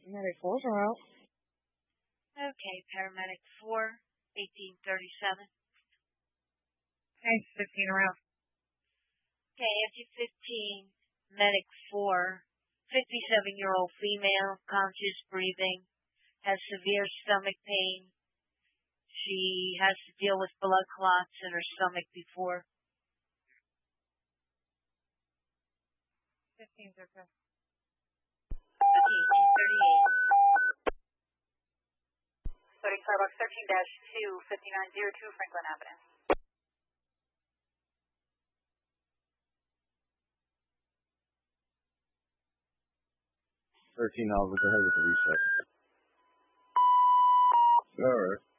Medic 4's out. Okay, paramedic 4, 1837. Okay, 15 around. Okay, empty 15, medic 4, 57-year-old female, conscious breathing, has severe stomach pain. She has to deal with blood clots in her stomach before. 15's okay. Okay, 1838. 30 Starbucks 13-2, 5902 Franklin Avenue. I'll go ahead with the reset. All right.